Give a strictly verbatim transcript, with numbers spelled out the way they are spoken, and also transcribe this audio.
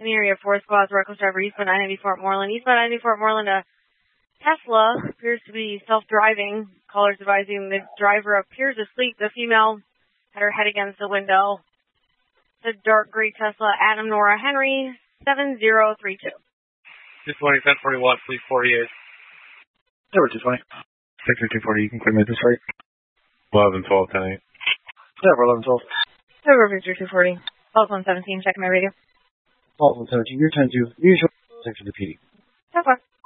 In the area of four squads, reckless driver eastbound I ninety Fort Moreland. Eastbound I ninety Fort Moreland, a Tesla appears to be self-driving. Callers advising the driver appears asleep. The female had her head against the window. The dark gray Tesla, Adam Nora Henry, seven zero three two. two twenty, ten forty-one, please forty-eight. Number two twenty. Sector two forty, you can clear me this right. eleven twelve, ten eight. Number eleven twelve. Number Victor two forty. Pulse one seventeen, checking my radio. Pulse one seventeen, you're ten two. Usual. Sector to P D. So far.